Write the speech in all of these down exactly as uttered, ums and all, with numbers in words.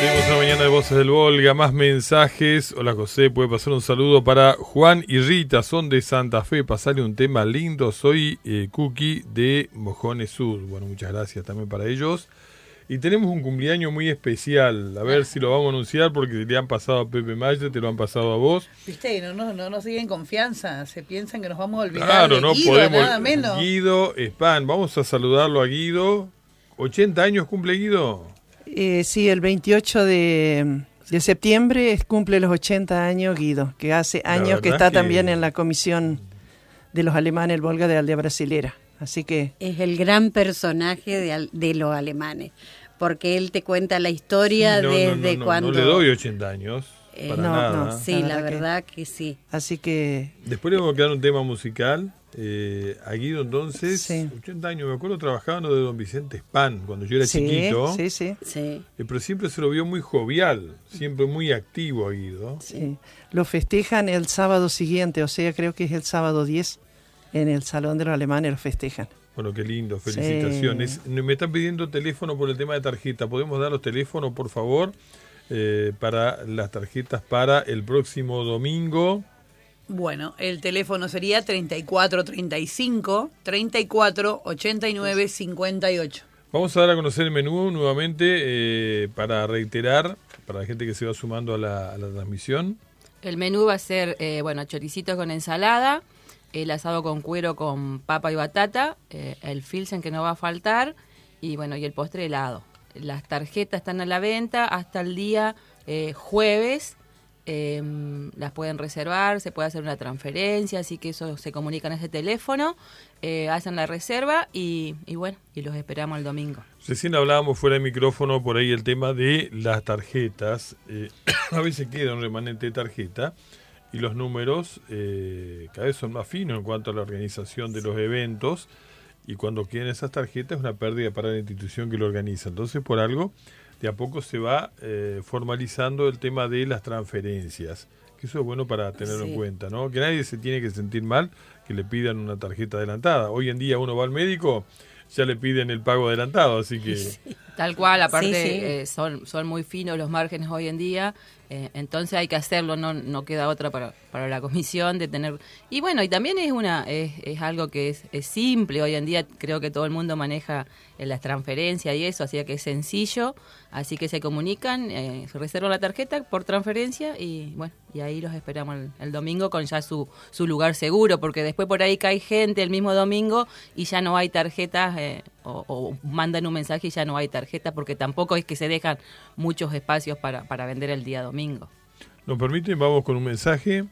Seguimos una mañana de Voces del Volga, más mensajes. Hola José, puede pasar un saludo para Juan y Rita, son de Santa Fe, pasarle un tema lindo. Soy eh, Cookie de Mojones Sur. Bueno, muchas gracias también para ellos. Y tenemos un cumpleaños muy especial, a ver si lo vamos a anunciar porque le han pasado a Pepe Mayer, te lo han pasado a vos. Viste, no, no, no nos siguen confianza, se piensan que nos vamos a olvidar claro, de no Guido, podemos, nada menos. Guido Span, vamos a saludarlo a Guido. ¿ochenta años cumple Guido? Eh, sí, el veintiocho de, de septiembre cumple los ochenta años Guido, que hace años que está que... también en la comisión de los alemanes, el Volga de Aldea Brasilera. Así que es el gran personaje de, de los alemanes, porque él te cuenta la historia sí, no, no, desde no, no, cuando... No le doy ochenta años, eh, para no, nada. No, sí, la verdad, la verdad que... que sí. Así que... Después le vamos a quedar un tema musical. Eh, a Guido entonces, sí. ochenta años, me acuerdo trabajando de don Vicente Span, cuando yo era sí, chiquito. Sí, sí, sí. Eh, pero siempre se lo vio muy jovial, siempre muy activo a Guido. Sí, lo festejan el sábado siguiente, o sea, creo que es el sábado diez, en el Salón de los Alemanes lo festejan. Bueno, qué lindo, felicitaciones. Sí. Me están pidiendo teléfono por el tema de tarjeta. ¿Podemos dar los teléfonos, por favor, eh, para las tarjetas para el próximo domingo? Bueno, el teléfono sería treinta y cuatro treinta y cinco, treinta y cuatro ochenta y nueve cincuenta y ocho. Vamos a dar a conocer el menú nuevamente eh, para reiterar, para la gente que se va sumando a la, a la transmisión. El menú va a ser, eh, bueno, choricitos con ensalada, el asado con cuero con papa y batata, eh, el filsen que no va a faltar y bueno, y el postre helado. Las tarjetas están a la venta hasta el día eh, jueves, eh, las pueden reservar, se puede hacer una transferencia, así que eso se comunica en ese teléfono, eh, hacen la reserva y, y bueno, y los esperamos el domingo. Recién hablábamos fuera de micrófono por ahí el tema de las tarjetas, eh, a veces queda un remanente de tarjeta. Y los números eh, cada vez son más finos en cuanto a la organización de los eventos y cuando quedan esas tarjetas es una pérdida para la institución que lo organiza. Entonces, por algo, de a poco se va eh, formalizando el tema de las transferencias, que eso es bueno para tenerlo sí. en cuenta, ¿no? Que nadie se tiene que sentir mal que le pidan una tarjeta adelantada. Hoy en día uno va al médico, ya le piden el pago adelantado, así que... Sí. Tal cual, aparte sí, sí. Eh, son, son muy finos los márgenes hoy en día, eh, entonces hay que hacerlo, no, no queda otra para, para la comisión de tener... Y bueno, y también es una es, es algo que es, es simple, hoy en día creo que todo el mundo maneja eh, las transferencias y eso, así que es sencillo, así que se comunican, eh, se reservan la tarjeta por transferencia y bueno, y ahí los esperamos el, el domingo con ya su, su lugar seguro, porque después por ahí cae gente el mismo domingo y ya no hay tarjetas... Eh, O, o mandan un mensaje y ya no hay tarjeta porque tampoco es que se dejan muchos espacios para, para vender el día domingo. ¿Nos permiten? Vamos con un mensaje.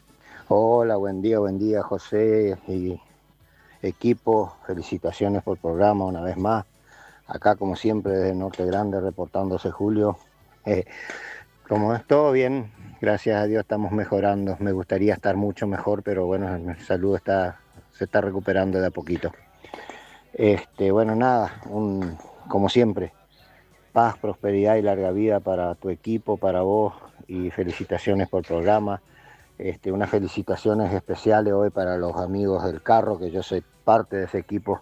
Hola, buen día, buen día José y equipo, felicitaciones por el programa una vez más. Acá como siempre desde Norte Grande reportándose Julio. Eh, como es todo bien, gracias a Dios estamos mejorando. Me gustaría estar mucho mejor, pero bueno, mi salud está, se está recuperando de a poquito. Este, bueno, nada, un, como siempre, paz, prosperidad y larga vida para tu equipo, para vos, y felicitaciones por el programa. Este, unas felicitaciones especiales hoy para los amigos del carro, que yo soy parte de ese equipo.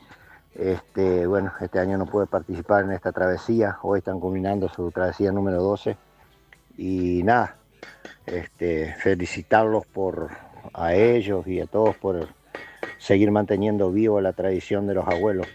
Este, bueno, este año no pude participar en esta travesía, hoy están culminando su travesía número doce. Y nada, este, felicitarlos por a ellos y a todos por el, seguir manteniendo vivo la tradición de los abuelos.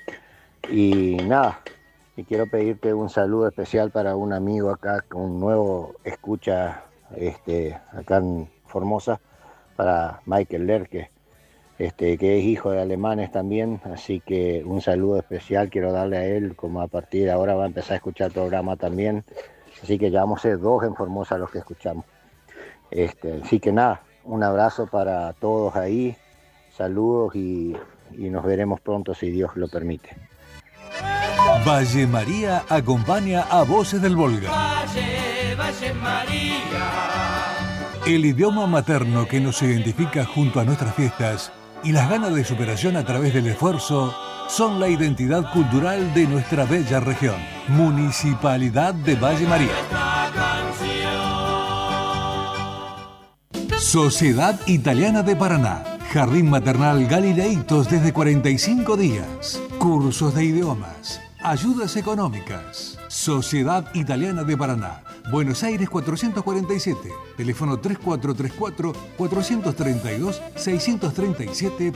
Y nada, y quiero pedirte un saludo especial para un amigo acá, un nuevo escucha este, acá en Formosa, para Michael Lerke, este, que es hijo de alemanes también, así que un saludo especial quiero darle a él, como a partir de ahora va a empezar a escuchar el programa también, así que ya vamos a ser dos en Formosa los que escuchamos. Este, así que nada, un abrazo para todos ahí. Saludos y, y nos veremos pronto si Dios lo permite. Valle María acompaña a Voces del Volga. Valle, Valle María. El idioma materno que nos identifica junto a nuestras fiestas y las ganas de superación a través del esfuerzo son la identidad cultural de nuestra bella región. Municipalidad de Valle María. Sociedad Italiana de Paraná. Jardín Maternal Galileitos desde cuarenta y cinco días. Cursos de idiomas. Ayudas económicas. Sociedad Italiana de Paraná, Buenos Aires cuatrocientos cuarenta y siete, teléfono tres cuatro tres cuatro, cuatro tres dos, seis tres siete.